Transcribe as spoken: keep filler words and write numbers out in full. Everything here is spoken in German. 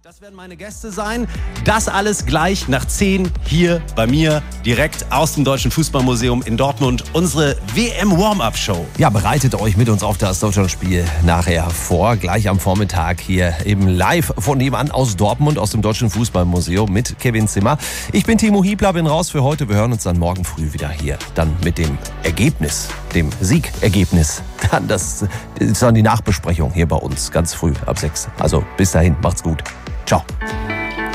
Das werden meine Gäste sein. Das alles gleich nach zehn hier bei mir direkt aus dem Deutschen Fußballmuseum in Dortmund. Unsere W M-Warm-Up-Show. Ja, bereitet euch mit uns auf das Deutschlandspiel nachher vor. Gleich am Vormittag hier eben live von nebenan aus Dortmund, aus dem Deutschen Fußballmuseum mit Kevin Zimmer. Ich bin Timo Hiebler, bin raus für heute. Wir hören uns dann morgen früh wieder hier. Dann mit dem Ergebnis, dem Siegergebnis. Dann das ist dann die Nachbesprechung hier bei uns ganz früh ab sechs. Also bis dahin, macht's gut. Ciao.